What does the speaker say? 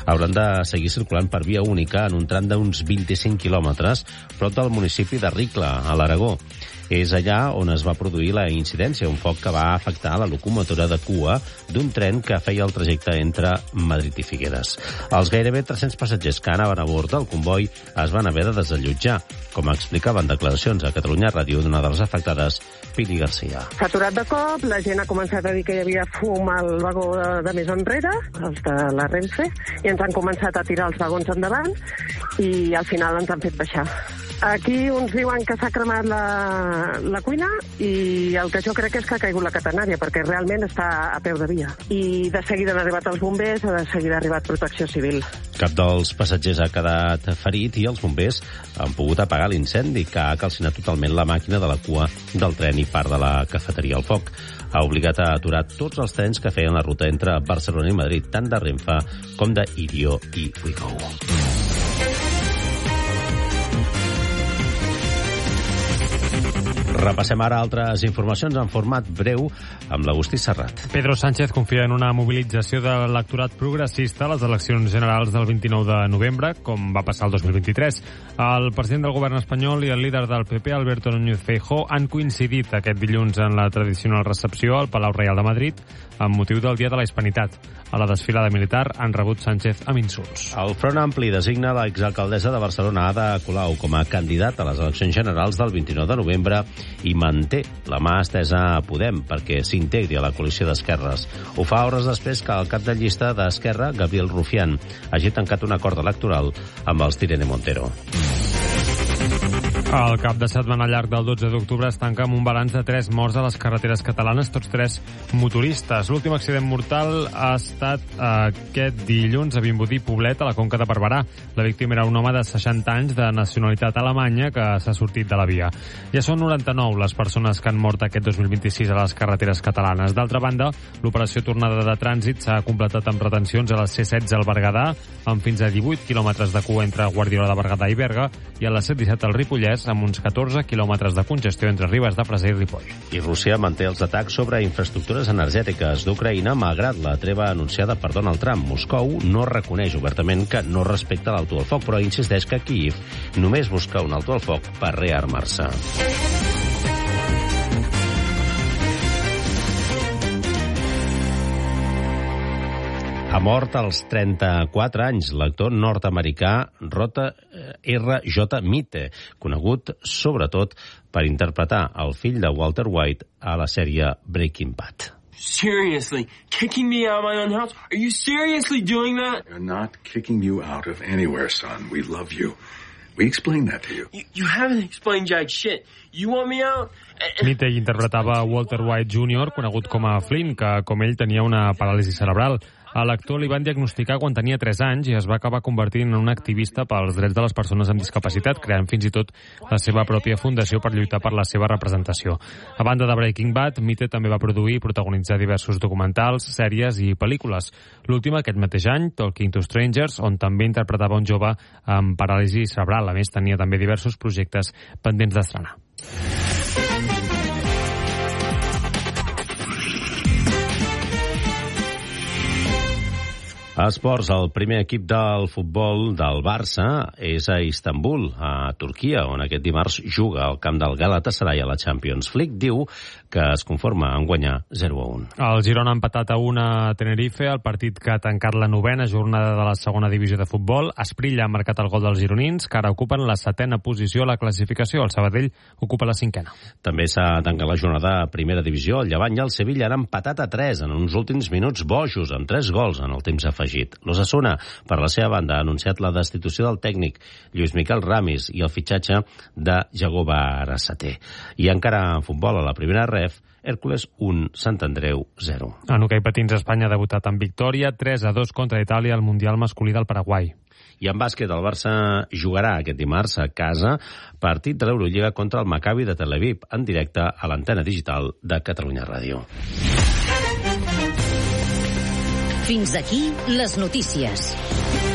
hauran de seguir circulant per via única en un tram d'uns 25 quilòmetres prop del municipi de Ricla, a l'Aragó. És allà on es va produir la incidència, un foc que va afectar la locomotora de cua d'un tren que feia el trajecte entre Madrid i Figueres. Els gairebé 300 passatgers que anaven a bord del comboi es van haver de desallotjar, com explicava en declaracions a Catalunya Ràdio d'una de les afectades, Pili Garcia. S'ha aturat de cop, la gent ha començat a dir que hi havia fum al vagó de més enrere, els de la Renfe, i ens han començat a tirar els vagons endavant i al final ens han fet baixar. Aquí uns diuen que s'ha cremat la cuina i el que jo crec és que ha caigut la catenària, perquè realment està a peu de via. I de seguida han arribat els bombers, de seguida ha arribat Protecció Civil. Cap dels passatgers ha quedat ferit i els bombers han pogut apagar l'incendi que ha calcinat totalment la màquina de la cua del tren i part de la cafeteria. El foc ha obligat a aturar tots els trens que feien la ruta entre Barcelona i Madrid, tant de Renfe com de Irio i Wigo. Repassem ara altres informacions en format breu amb l'Agustí Serrat. Pedro Sánchez confia en una mobilització de l'electorat progressista a les eleccions generals del 29 de novembre, com va passar el 2023. El president del govern espanyol i el líder del PP, Alberto Núñez Feijóo, han coincidit aquest dilluns en la tradicional recepció al Palau Reial de Madrid amb motiu del Dia de la Hispanitat. A la desfilada militar han rebut Sánchez amb insults. El Front Ampli designa l'exalcaldessa de Barcelona, Ada Colau, com a candidat a les eleccions generals del 29 de novembre i manté la mà estesa a Podem perquè s'integri a la coalició d'esquerres. Ho fa hores després que el cap de llista d'Esquerra, Gabriel Rufián, hagi tancat un acord electoral amb els Irene Montero. El cap de setmana llarg del 12 d'octubre es tanca amb un balanç de 3 morts a les carreteres catalanes, tots 3 motoristes. L'últim accident mortal ha estat aquest dilluns a Vimbodí, Poblet, a la Conca de Barberà. La víctima era un home de 60 anys de nacionalitat alemanya que s'ha sortit de la via. Ja són 99 les persones que han mort aquest 2026 a les carreteres catalanes. D'altra banda, l'operació tornada de trànsit s'ha completat amb retencions a la C16 al Berguedà, amb fins a 18 quilòmetres de cua entre Guardiola de Berguedà i Berga, i a la C17 al Ripollès, amb uns 14 quilòmetres de congestió entre Ribes de Freser i Ripoll. I Rússia manté els atacs sobre infraestructures energètiques d'Ucraïna malgrat la treva anunciada per Donald Trump. Moscou no reconeix obertament que no respecta l'alto al foc, però insisteix que Kíiv només busca un alto al foc per rearmar-se. Ha mort als 34 anys l'actor nord-americà R.J. Mitte, conegut sobretot per interpretar el fill de Walter White a la sèrie Breaking Bad. Seriously, kicking me out of my own house? Are you seriously doing that? We're not kicking you out of anywhere, son. We love you. We explained that to you. You haven't explained jack shit. You want me out? Mitte interpretava Walter White Jr., conegut com a Flynn, que com ell tenia una paràlisi cerebral. A l'actor li van diagnosticar quan tenia 3 anys i es va acabar convertint en un activista pels drets de les persones amb discapacitat, creant fins i tot la seva pròpia fundació per lluitar per la seva representació. A banda de Breaking Bad, Mitte també va produir i protagonitzar diversos documentals, sèries i pel·lícules. L'última aquest mateix any, Talking to Strangers, on també interpretava un jove amb paràlisi cerebral. A més, tenia també diversos projectes pendents d'estrenar. A esports, el primer equip del futbol del Barça és a Istanbul, a Turquia, on aquest dimarts juga al camp del Galatasaray a la Champions League. Diu que es conforma en guanyar 0-1. El Girona ha empatat a 1 a Tenerife, el partit que ha tancat la 9ª jornada de la segona divisió de futbol. Esprilla ha marcat el gol dels gironins, que ara ocupen la 7ª posició a la classificació. El Sabadell ocupa la 5ª. També s'ha tancat la jornada a primera divisió. El Llevant i el Sevilla han empatat a 3 en uns últims minuts bojos, amb 3 gols en el temps afegit. L'Osasuna, per la seva banda, ha anunciat la destitució del tècnic Lluís Miquel Ramis i el fitxatge de Jagoba Arrasate. I encara en futbol, a la primera ref, Hèrcules 1, Sant Andreu 0. En hoquei patins, Espanya ha debutat amb victòria 3-2 contra Itàlia al Mundial masculí del Paraguai. I en bàsquet, el Barça jugarà aquest dimarts a casa partit de l'Eurolliga contra el Maccabi de Tel Aviv, en directe a l'antena digital de Catalunya Ràdio. Fins aquí les notícies.